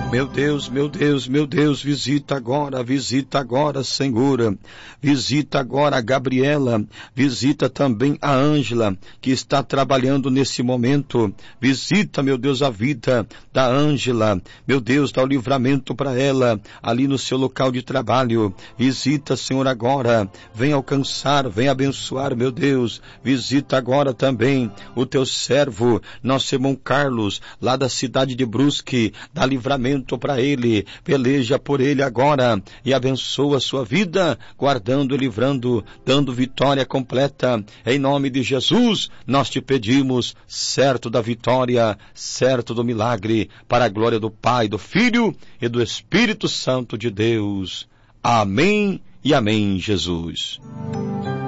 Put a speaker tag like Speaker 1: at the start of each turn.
Speaker 1: Meu Deus, meu Deus, meu Deus, visita agora, Senhor. Visita agora a Gabriela, visita também a Ângela, que está trabalhando nesse momento. Visita, meu Deus, a vida da Ângela. Meu Deus, dá o livramento para ela, ali no seu local de trabalho. Visita, Senhor, agora. Vem alcançar, vem abençoar, meu Deus. Visita agora também o teu servo, nosso irmão Carlos, lá da cidade de Brusque. Dá livramento para ele, peleja por ele agora e abençoa a sua vida, guardando e livrando, dando vitória completa. Em nome de Jesus, nós te pedimos, certo da vitória, certo do milagre, para a glória do Pai, do Filho e do Espírito Santo de Deus. Amém e amém, Jesus.